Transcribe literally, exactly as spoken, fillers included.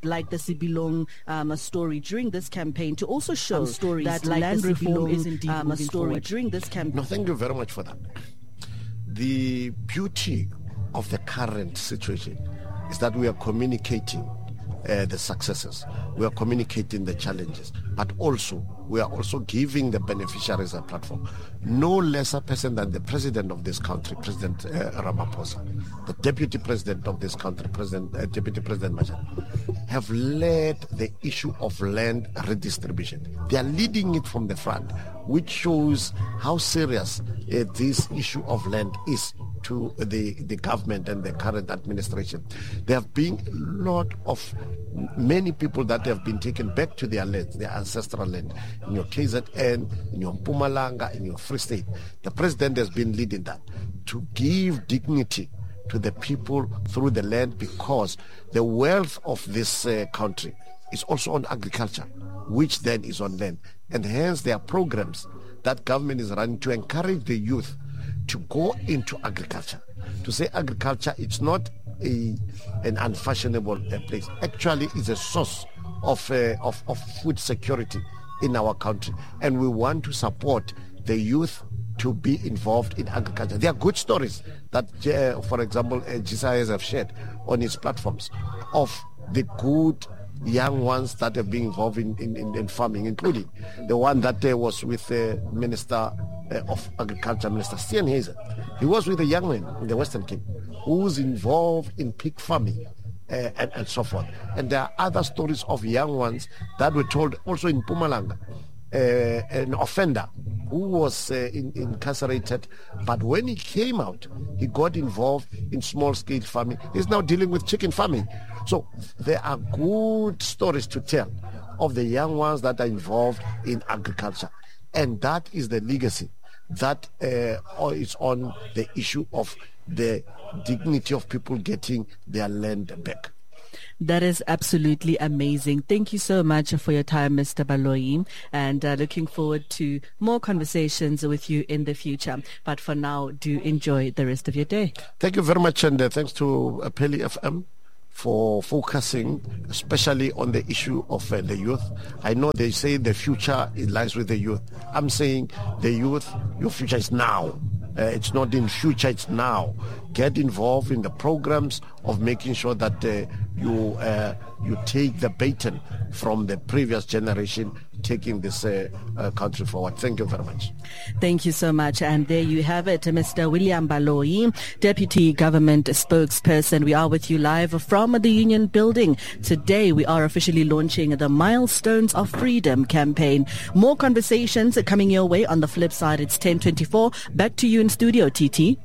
like the Sibilong um, story during this campaign to also show um, stories that like land reform Sibilong, is indeed um, a story forward. during this campaign. No, thank you very much for that. The beauty of the current situation is that we are communicating Uh, the successes, we are communicating the challenges, but also we are also giving the beneficiaries a platform. No lesser person than the president of this country, President uh, Ramaphosa, the deputy president of this country, President uh, Deputy President Machar, have led the issue of land redistribution. They are leading it from the front, which shows how serious uh, this issue of land is to the, the government and the current administration. There have been a lot of many people that have been taken back to their land, their ancestral land, in your K Z N, in your Mpumalanga, in your Free State. The president has been leading that to give dignity to the people through the land, because the wealth of this uh, country is also on agriculture, which then is on land. And hence there are programs that government is running to encourage the youth to go into agriculture, to say agriculture it's not a an unfashionable uh, place. Actually, it's a source of, uh, of of food security in our country, and we want to support the youth to be involved in agriculture. There are good stories that, uh, for example, uh, G C I S have shared on its platforms of the good young ones that have been involved in, in, in, in farming, including the one that uh, was with the uh, Minister uh, of Agriculture, Minister Steenhuisen. He was with a young man in the Western Cape who's involved in pig farming uh, and, and so forth. And there are other stories of young ones that were told also in Mpumalanga. Uh, an offender who was uh, in, incarcerated, but when he came out, he got involved in small-scale farming. He's now dealing with chicken farming. So there are good stories to tell of the young ones that are involved in agriculture, and that is the legacy that uh, is on the issue of the dignity of people getting their land back. That is absolutely amazing. Thank you so much for your time, Mister Baloyi, and uh, looking forward to more conversations with you in the future. But for now, do enjoy the rest of your day. Thank you very much, and uh, thanks to uh, Peli F M for focusing especially on the issue of uh, the youth. I know they say the future it lies with the youth. I'm saying the youth, your future is now. Uh, it's not in future, it's now. Get involved in the programs of making sure that uh, you uh, you take the baton from the previous generation, taking this uh, uh, country forward. Thank you very much. Thank you so much. And there you have it, Mister William Baloyi, Deputy Government Spokesperson. We are with you live from the Union Building. Today we are officially launching the Milestones of Freedom campaign. More conversations are coming your way on the flip side. It's ten twenty-four. Back to you in studio, T T.